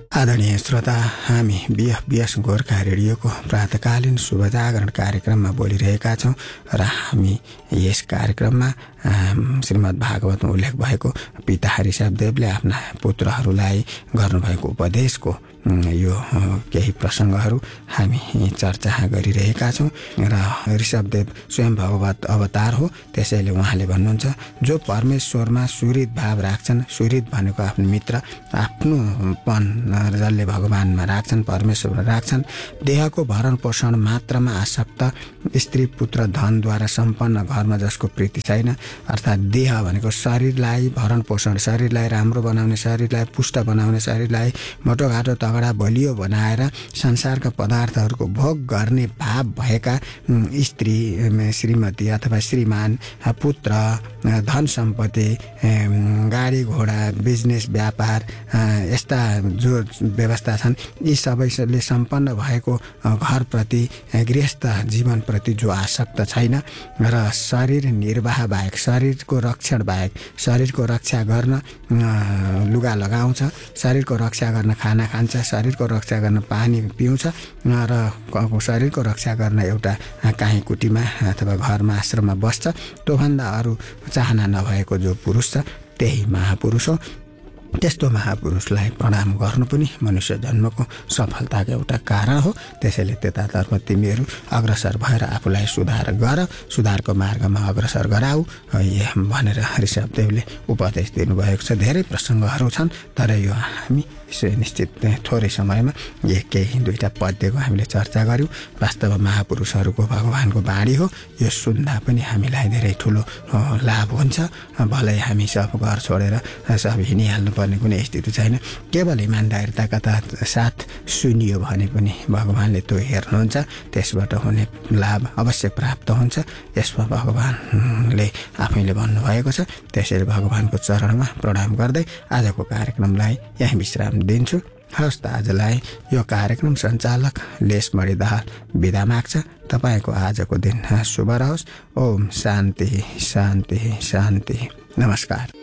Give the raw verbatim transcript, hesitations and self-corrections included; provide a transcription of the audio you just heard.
आदरणीय श्रोता, हामी बिएफबिएस गोर्खा रेडियोको प्रातकालीन शुभ जागरण कार्यक्रममा बोलिरहेका छौँ र हामी यस कार्यक्रममा श्रीमद् भागवतमा उल्लेख भएको पिता ऋषभदेवले आफ्ना पुत्रहरूलाई गर्नुभएको उपदेशको यो केही प्रसङ्गहरू हामी चर्चा गरिरहेका छौँ र ऋषभदेव स्वयं भगवत अवतार हो। त्यसैले उहाँले भन्नुहुन्छ, जो परमेश्वरमा सुहृद भाव राख्छन्, सुहृद भनेको आफ्नो मित्र, आफ्नोपन जसले भगवानमा राख्छन्, परमेश्वरमा राख्छन्, देहको भरण पोषण मात्रमा आसक्त, स्त्री पुत्र धनद्वारा सम्पन्न घरमा जसको प्रीति छैन, अर्थात् देह भनेको शरीरलाई भरण पोषण, शरीरलाई राम्रो बनाउने, शरीरलाई पुष्ट बनाउने, शरीरलाई मोटोघाटो तगडा बलियो बनाएर संसारका पदार्थहरूको भोग गर्ने भाव भएका स्त्री, श्रीमती अथवा श्रीमान, पुत्र, धन सम्पत्ति, गाडी घोडा, बिजनेस, व्यापार, यस्ता जो व्यवस्था छन्, यी सबैले सम्पन्न भएको घरप्रति, गृहस्थ जीवनप्रति जो आसक्त छैन र शरीर निर्वाह बाहेक, शरीरको रक्षण बाहेक, शरीरको रक्षा गर्न लुगा लगाउँछ, शरीरको रक्षा गर्न खाना खान्छ, शरीरको रक्षा गर्न पानी पिउँछ र शरीरको रक्षा गर्न एउटा काहीँ कुटीमा अथवा घरमा आश्रममा बस्छ, त्योभन्दा अरू चाहना नभएको जो पुरुष छ त्यही महापुरुष हो। त्यस्तो महापुरुषलाई प्रणाम गर्नु पनि मनुष्य जन्मको सफलताको एउटा कारण हो। त्यसैले त्यतातर्फ तिमीहरू अग्रसर भएर आफूलाई सुधार गर, सुधारको मार्गमा अग्रसर गराऊ भनेर ऋषभदेवले उपदेश दिनुभएको छ। धेरै प्रसङ्गहरू छन्, तर यो हामी निश्चित थोरै समयमा एक केही दुईवटा पद्यको हामीले चर्चा गऱ्यौँ। वास्तवमा महापुरुषहरूको भगवानको बाणी हो, यो सुन्दा पनि हामीलाई धेरै ठुलो लाभ हुन्छ। भलै हामी सब घर छोडेर सब हिँडिहाल्नु पर्ने कुनै स्थिति छैन, केवल इमान्दारिताका साथ सुनियो भने पनि भगवानले त्यो हेर्नुहुन्छ, त्यसबाट हुने लाभ अवश्य प्राप्त हुन्छ। यसमा भगवानले आफैले भन्नुभएको छ। त्यसैले भगवानको चरणमा प्रणाम गर्दै आजको कार्यक्रमलाई यहीँ विश्राम दिन्छु। हवस् त, आजलाई यो कार्यक्रम सञ्चालक लेसमणि दाहाल बिदा माग्छ। तपाईँको आजको दिन शुभ रहोस्। ओम शान्ति शान्ति शान्ति। नमस्कार।